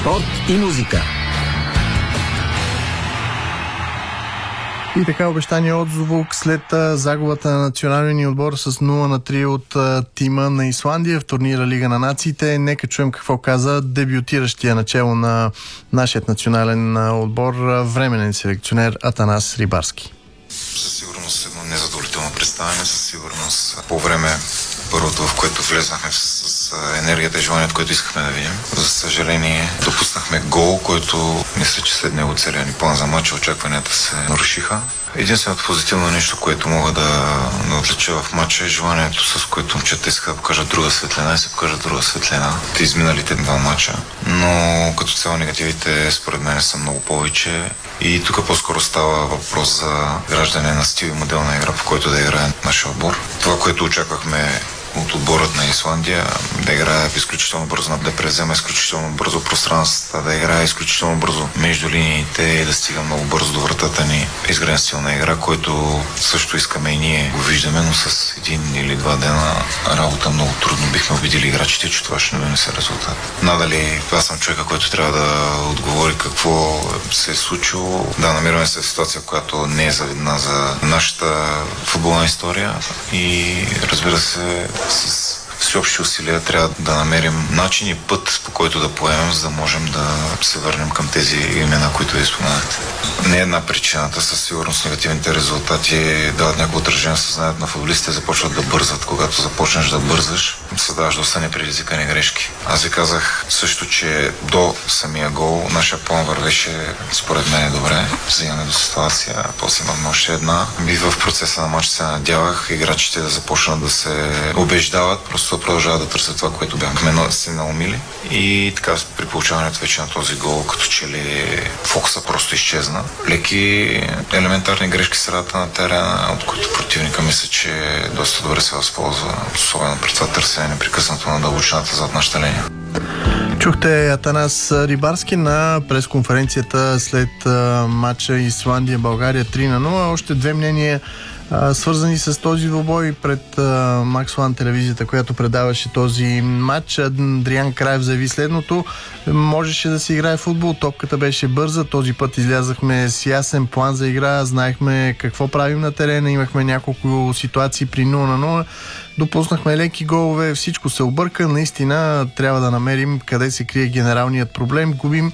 Спорт и музика. И така, обещания отзвук след загубата на националния ни отбор с 0-3 от тима на Исландия в турнира Лига на нациите. Нека чуем какво каза дебютиращия начело на нашият национален отбор временен селекционер Атанас Рибарски. Със сигурност едно незадоволително представяне, със сигурност по време първото, в което влезнахме с енергията и желанието, което искахме да видим. За съжаление, допуснахме гол, който мисля, че след него целият ни план за матча очакванията се нарушиха. Единственото позитивно нещо, което мога да отлича в матча е желанието, с което момчета искаха да покажат друга светлина и се покажат друга светлина от изминалите два матча. Но като цяло негативите според мен са много повече и тук по-скоро става въпрос за граждане на стил и модел на игра, по който да играе нашия отбор. Това, което очаквахме от отборът на Исландия, да играе изключително бързо, да превзема изключително бързо пространствата, да играе изключително бързо между линиите и да стига много бързо до вратата ни. Изграден стил на игра, който също искаме и ние го виждаме, но с един или два дена работа много трудно бихме убедили играчите, че това ще не донесе резултат. Надали аз съм човека, който трябва да отговори какво се е случило. Да, намираме се в ситуация, която не е завидна за нашата футболна история и разбира се, с всеобщи усилия трябва да намерим начин и път, по който да поемем, за да можем да се върнем към тези имена, които ви споменахте. Не е една причината, със сигурност негативните резултати дават някакво отражение в съзнанието на футболистите, започват да бързат. Когато започнеш да бързаш, създаваш доста непредизвикани грешки. Аз ви казах също, че до самия гол нашия план вървеше според мен добре. Стигаме до ситуация, после имам още една. И в процеса на матч се надявах играчите да започнат да се убеждават, просто продължават да търсят това, което бяхме се наумили. И така при получаването вече на този гол, като че ли фокуса просто изчезна. Леки елементарни грешки в средата на терена, от които противника мисля, че доста добре се възползва, особено при това търсене непрекъснато на дълбочината зад нашата линия. Чухте Атанас Рибарски на пресконференцията след матча Исландия-България 3-0. Още две мнения свързани с този двубой пред Макс Уан телевизията, която предаваше този матч. Адриан Краев заяви следното: можеше да се играе футбол, топката беше бърза, този път излязахме с ясен план за игра, знаехме какво правим на терена, имахме няколко ситуации при 0-0, допуснахме леки голове, всичко се обърка, наистина трябва да намерим къде се крие генералният проблем. Губим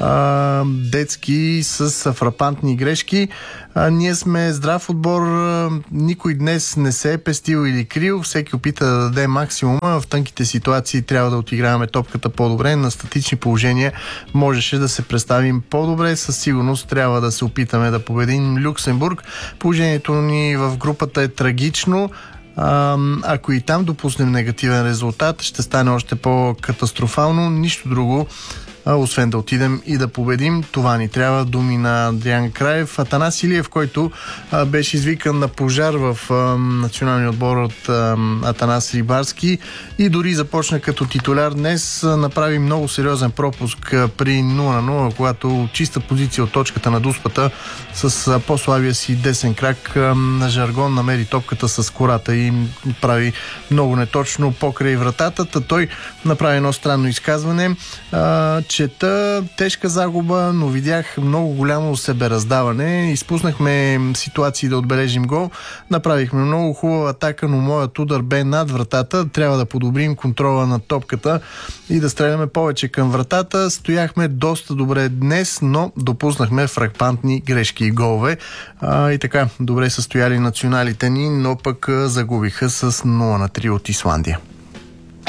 детски с фрапантни грешки. Ние сме здрав отбор, никой днес не се е пестил или крил, всеки опита да даде максимума. В тънките ситуации трябва да отиграваме топката по-добре, на статични положения можеше да се представим по-добре. Със сигурност трябва да се опитаме да победим Люксембург. Положението ни в групата е трагично. Ако и там допуснем негативен резултат, ще стане още по-катастрофално. Нищо друго, освен да отидем и да победим. Това ни трябва. Думи на Адриан Краев. Атанас Илиев, който беше извикан на пожар в националния отбор от Атанас Рибарски и дори започна като титуляр днес, направи много сериозен пропуск при 0-0, когато чиста позиция от точката на дуспата с по-слабия си десен крак на жаргон намери топката с кората и прави много неточно покрай вратата. Той направи едно странно изказване. Чета тежка загуба, но видях много голямо себераздаване. Изпуснахме ситуации да отбележим гол. Направихме много хубава атака, но моят удар бе над вратата. Трябва да подобрим контрола на топката и да стреляме повече към вратата. Стояхме доста добре днес, но допуснахме фрапантни грешки и голове. И така, добре са стояли националите ни, но пък загубиха с 0-3 от Исландия.